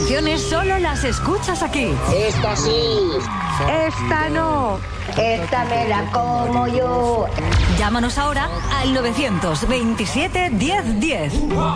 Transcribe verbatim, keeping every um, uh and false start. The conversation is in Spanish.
canciones solo las escuchas aquí. Esta sí. Esta no. Esta me la como yo. Llámanos ahora al novecientos veintisiete diez diez.